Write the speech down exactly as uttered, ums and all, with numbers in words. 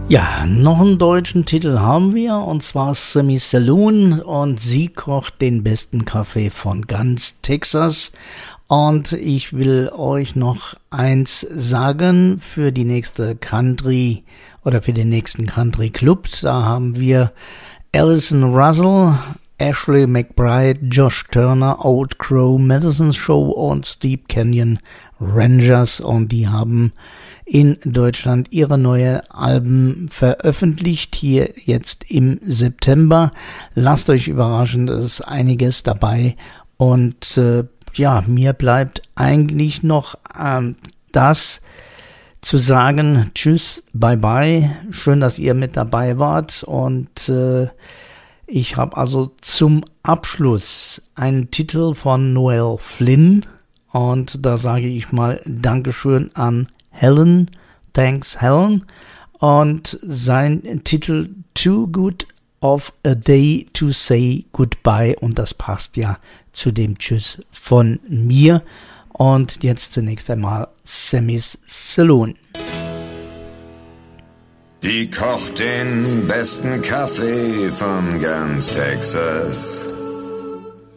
Ja, noch einen deutschen Titel haben wir, und zwar Sammy Saloon, und sie kocht den besten Kaffee von ganz Texas. Und ich will euch noch eins sagen für die nächste Country oder für den nächsten Country Club. Da haben wir Alison Russell, Ashley McBride, Josh Turner, Old Crow, Madison Show und Steep Canyon Rangers, und die haben in Deutschland ihre neue Alben veröffentlicht, hier jetzt im September. Lasst euch überraschen, es ist einiges dabei, und äh, ja, mir bleibt eigentlich noch ähm, das zu sagen: Tschüss, bye bye, schön, dass ihr mit dabei wart, und äh, ich habe also zum Abschluss einen Titel von Noel Flynn, und da sage ich mal Dankeschön an Helen, thanks Helen, und sein Titel Too Good of a Day to Say Goodbye, und das passt ja zu dem Tschüss von mir. Und jetzt zunächst einmal Sammy's Saloon. Die kocht den besten Kaffee von ganz Texas.